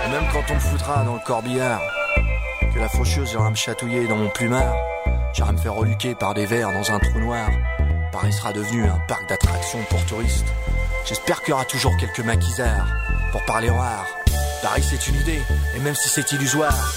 Et même quand on me foutra dans le corbillard, que la faucheuse ira me chatouiller dans mon plumard, j'irai me faire reluquer par des vers dans un trou noir. Paris sera devenu un parc d'attractions pour touristes. J'espère qu'il y aura toujours quelques maquisards pour parler en art. Paris c'est une idée, et même si c'est illusoire,